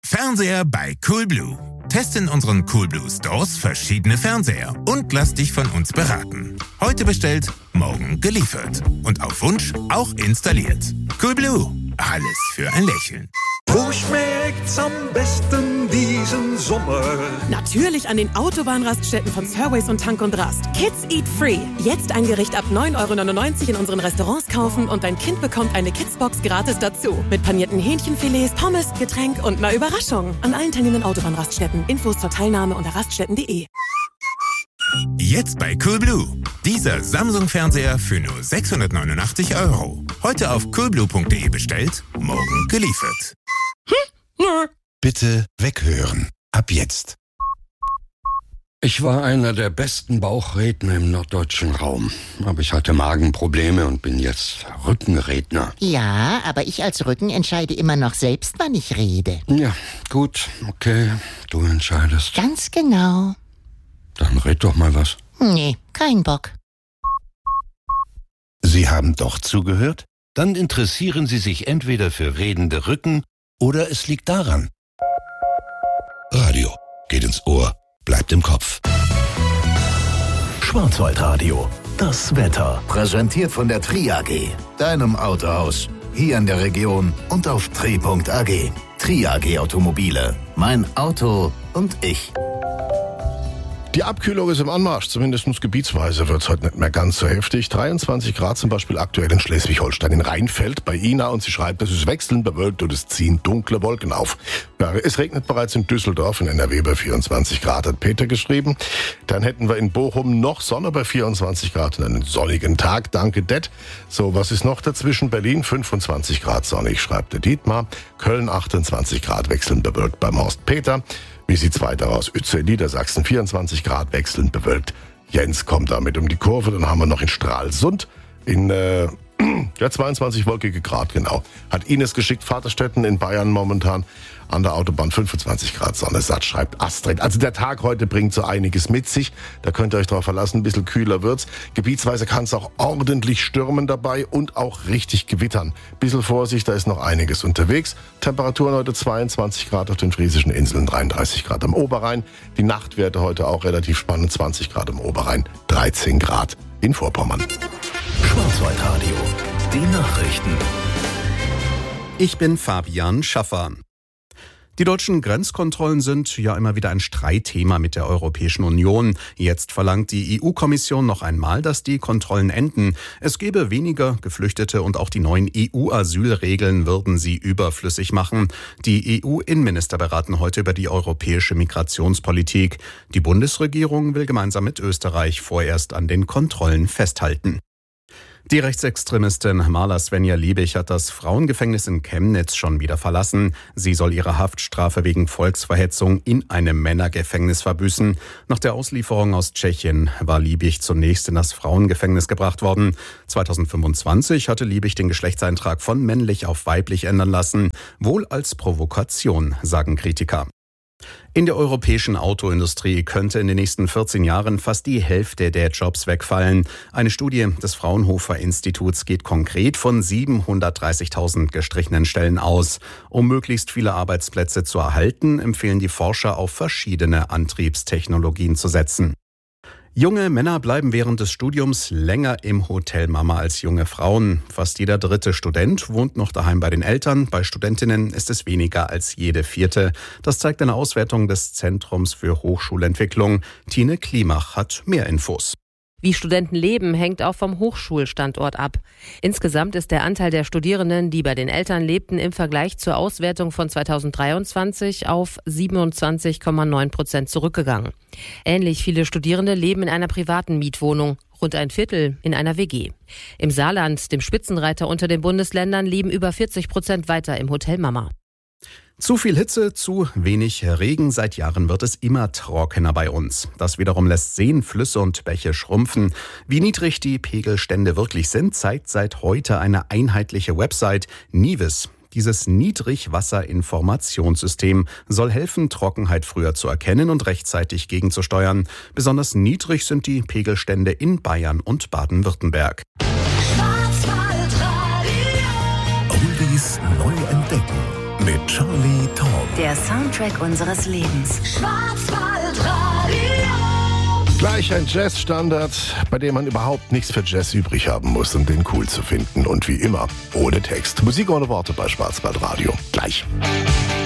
Fernseher bei Coolblue. Teste in unseren Coolblue Stores verschiedene Fernseher und lass dich von uns beraten. Heute bestellt, morgen geliefert. Und auf Wunsch auch installiert. Coolblue. Alles für ein Lächeln. Wo schmeckt's am besten diesen Sommer? Natürlich an den Autobahnraststätten von Surways und Tank und Rast. Kids Eat Free. Jetzt ein Gericht ab 9,99 € in unseren Restaurants kaufen und dein Kind bekommt eine Kidsbox gratis dazu. Mit panierten Hähnchenfilets, Pommes, Getränk und einer Überraschung. An allen teilnehmenden Autobahnraststätten. Infos zur Teilnahme unter raststätten.de. Jetzt bei Coolblue. Dieser Samsung-Fernseher für nur 689 €. Heute auf coolblue.de bestellt, morgen geliefert. Bitte weghören. Ab jetzt. Ich war einer der besten Bauchredner im norddeutschen Raum. Aber ich hatte Magenprobleme und bin jetzt Rückenredner. Ja, aber ich als Rücken entscheide immer noch selbst, wann ich rede. Ja, gut, okay, du entscheidest. Ganz genau. Dann red doch mal was. Nee, kein Bock. Sie haben doch zugehört? Dann interessieren Sie sich entweder für redende Rücken oder es liegt daran. Radio geht ins Ohr, bleibt im Kopf. Schwarzwaldradio, das Wetter. Präsentiert von der Tri AG, deinem Autohaus. Hier in der Region und auf tri.ag. Tri AG Automobile. Mein Auto und ich. Die Abkühlung ist im Anmarsch, zumindest gebietsweise wird es heute nicht mehr ganz so heftig. 23 Grad zum Beispiel aktuell in Schleswig-Holstein, in Rheinfeld bei Ina, und sie schreibt, es ist wechselnd bewölkt und es ziehen dunkle Wolken auf. Ja, es regnet bereits in Düsseldorf, in NRW bei 24 Grad, hat Peter geschrieben. Dann hätten wir in Bochum noch Sonne bei 24 Grad und einen sonnigen Tag, danke Det. So, was ist noch dazwischen? Berlin 25 Grad sonnig, schreibt der Dietmar. Köln 28 Grad wechselnd bewölkt beim Horst Peter. Wie sieht's weiter aus? Uetze in Niedersachsen 24 Grad wechselnd bewölkt. Jens kommt damit um die Kurve. Dann haben wir noch in Stralsund in 22 wolkige Grad, genau. Hat Ines geschickt, Vaterstetten in Bayern momentan an der Autobahn 25 Grad Sonne satt, schreibt Astrid. Also der Tag heute bringt so einiges mit sich. Da könnt ihr euch drauf verlassen, ein bisschen kühler wird's. Gebietsweise kann es auch ordentlich stürmen dabei und auch richtig gewittern. Bisschen Vorsicht, da ist noch einiges unterwegs. Temperaturen heute 22 Grad auf den Friesischen Inseln, 33 Grad am Oberrhein. Die Nachtwerte heute auch relativ spannend, 20 Grad am Oberrhein, 13 Grad in Vorpommern. Schwarzwaldradio, die Nachrichten. Ich bin Fabian Schaffer. Die deutschen Grenzkontrollen sind ja immer wieder ein Streitthema mit der Europäischen Union. Jetzt verlangt die EU-Kommission noch einmal, dass die Kontrollen enden. Es gebe weniger Geflüchtete und auch die neuen EU-Asylregeln würden sie überflüssig machen. Die EU-Innenminister beraten heute über die europäische Migrationspolitik. Die Bundesregierung will gemeinsam mit Österreich vorerst an den Kontrollen festhalten. Die Rechtsextremistin Marla Svenja Liebig hat das Frauengefängnis in Chemnitz schon wieder verlassen. Sie soll ihre Haftstrafe wegen Volksverhetzung in einem Männergefängnis verbüßen. Nach der Auslieferung aus Tschechien war Liebig zunächst in das Frauengefängnis gebracht worden. 2025 hatte Liebig den Geschlechtseintrag von männlich auf weiblich ändern lassen. Wohl als Provokation, sagen Kritiker. In der europäischen Autoindustrie könnte in den nächsten 14 Jahren fast die Hälfte der Jobs wegfallen. Eine Studie des Fraunhofer Instituts geht konkret von 730.000 gestrichenen Stellen aus. Um möglichst viele Arbeitsplätze zu erhalten, empfehlen die Forscher, auf verschiedene Antriebstechnologien zu setzen. Junge Männer bleiben während des Studiums länger im Hotel Mama als junge Frauen. Fast jeder dritte Student wohnt noch daheim bei den Eltern. Bei Studentinnen ist es weniger als jede vierte. Das zeigt eine Auswertung des Zentrums für Hochschulentwicklung. Tine Klimach hat mehr Infos. Wie Studenten leben, hängt auch vom Hochschulstandort ab. Insgesamt ist der Anteil der Studierenden, die bei den Eltern lebten, im Vergleich zur Auswertung von 2023 auf 27,9% zurückgegangen. Ähnlich viele Studierende leben in einer privaten Mietwohnung, rund ein Viertel in einer WG. Im Saarland, dem Spitzenreiter unter den Bundesländern, leben über 40% weiter im Hotel Mama. Zu viel Hitze, zu wenig Regen. Seit Jahren wird es immer trockener bei uns. Das wiederum lässt Seen, Flüsse und Bäche schrumpfen. Wie niedrig die Pegelstände wirklich sind, zeigt seit heute eine einheitliche Website, Nivis. Dieses Niedrigwasserinformationssystem soll helfen, Trockenheit früher zu erkennen und rechtzeitig gegenzusteuern. Besonders niedrig sind die Pegelstände in Bayern und Baden-Württemberg. Oldies neu entdecken mit Charlie Taumm. Der Soundtrack unseres Lebens. Schwarzwaldradio. Gleich ein Jazzstandard, bei dem man überhaupt nichts für Jazz übrig haben muss, um den cool zu finden. Und wie immer, ohne Text. Musik ohne Worte bei Schwarzwaldradio. Gleich.